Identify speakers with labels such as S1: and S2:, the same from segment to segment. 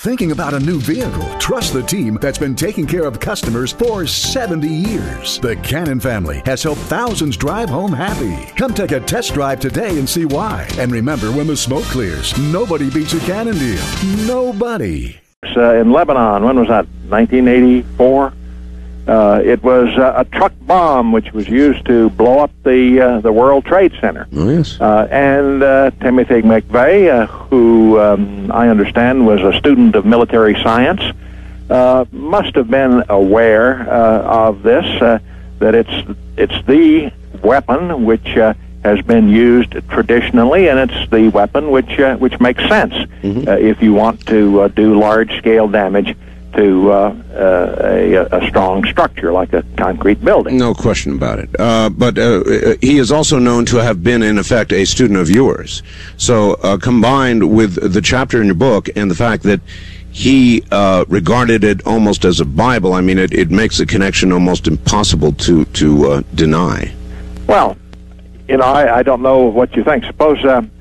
S1: Thinking about a new vehicle? Trust the team that's been taking care of customers for 70 years. The Cannon family has helped thousands drive home happy. Come take a test drive today and see why. And remember, when the smoke clears, nobody beats a Cannon deal. Nobody.
S2: In Lebanon, when was that? 1984? It was a truck bomb which was used to blow up the World Trade Center.
S3: Oh, yes.
S2: And Timothy McVeigh, who I understand was a student of military science, must have been aware of this, that it's the weapon which has been used traditionally, and it's the weapon which makes sense if you want to do large-scale damage to a strong structure like a concrete building.
S3: No question about it. But he is also known to have been, in effect, a student of yours. So combined with the chapter in your book and the fact that he regarded it almost as a Bible, I mean, it makes the connection almost impossible to deny.
S2: Well, you know, I don't know what you think. Suppose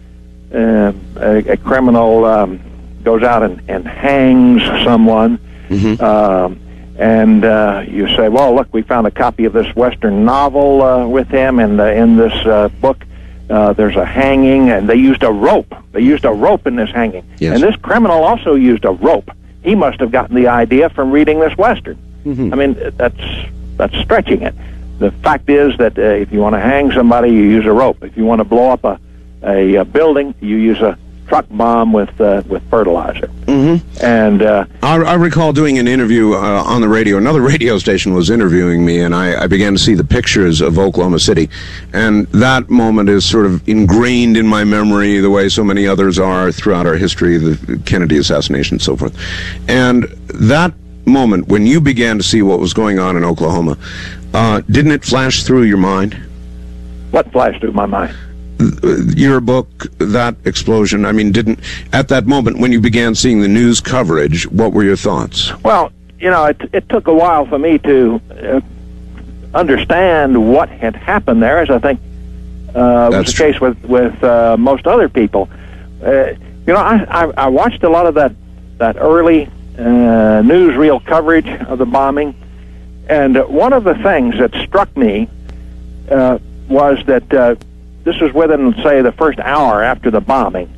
S2: a criminal goes out and hangs someone, and you say, well, look, we found a copy of this Western novel with him, and in this book there's a hanging, and they used a rope. They used a rope in this hanging.
S3: Yes.
S2: And this criminal also used a rope. He must have gotten the idea from reading this Western. I mean, that's stretching it. The fact is that if you want to hang somebody, you use a rope. If you want to blow up a building, you use a truck bomb with fertilizer. And
S3: I recall doing an interview on the radio. Another radio station was interviewing me, and I began to see the pictures of Oklahoma City. And that moment is sort of ingrained in my memory the way so many others are throughout our history, the Kennedy assassination and so forth. And that moment, when you began to see what was going on in Oklahoma, didn't it flash through your mind?
S2: What flashed through my mind?
S3: Your book, that explosion. I mean, at that moment when you began seeing the news coverage, what were your thoughts?
S2: Well, you know, it took a while for me to understand what had happened there, as I think was the case with most other people. You know, I watched a lot of that early newsreel coverage of the bombing, and one of the things that struck me was that this was within, say, the first hour after the bombing.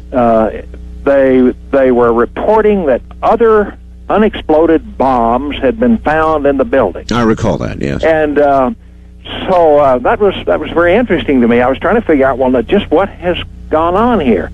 S2: They were reporting that other unexploded bombs had been found in the building.
S3: I recall that, yes.
S2: And so that was very interesting to me. I was trying to figure out, well, just what has gone on here.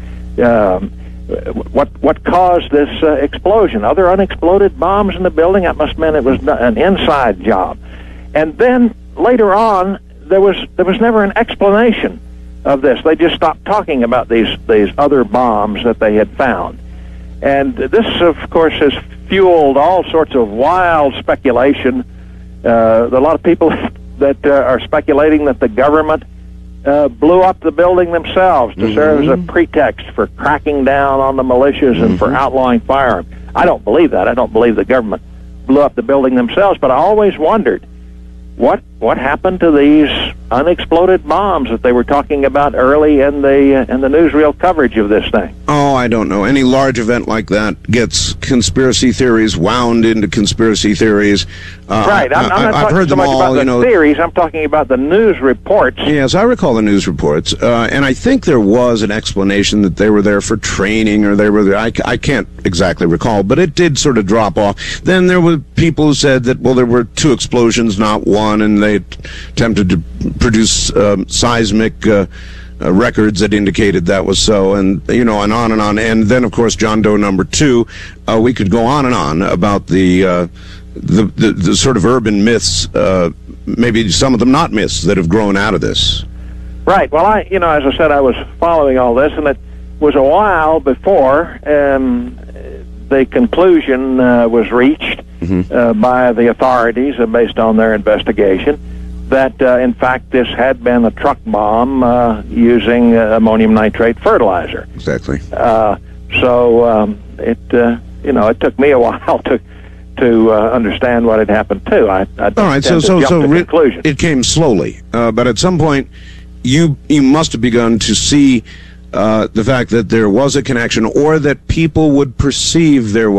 S2: What caused this explosion? Other unexploded bombs in the building? That must have meant it was an inside job. And then later on, there was never an explanation of this. They just stopped talking about these other bombs that they had found. And this, of course, has fueled all sorts of wild speculation. A lot of people that are speculating that the government blew up the building themselves to serve as a pretext for cracking down on the militias and for outlawing firearms. I don't believe that. I don't believe the government blew up the building themselves, but I always wondered what happened to these unexploded bombs that they were talking about early in the newsreel coverage of this thing.
S3: Oh, I don't know. Any large event like that gets conspiracy theories wound into conspiracy theories.
S2: Right. I'm not talking so much about the theories. I'm talking about the news reports.
S3: Yes, I recall the news reports. And I think there was an explanation that they were there for training, or they were there. I can't exactly recall, but it did sort of drop off. Then there were people who said that, well, there were two explosions, not one, and they attempted to produce seismic records that indicated that was so, and and on and on. And then, of course, John Doe number 2. We could go on and on about the sort of urban myths, maybe some of them not myths, that have grown out of this.
S2: Right. Well, as I said, I was following all this, and it was a while before the conclusion was reached by the authorities, based on their investigation, that in fact this had been a truck bomb using ammonium nitrate fertilizer.
S3: Exactly.
S2: So it took me a while to understand what had happened too. All
S3: right. So it came slowly, but at some point you must have begun to see the fact that there was a connection, or that people would perceive there was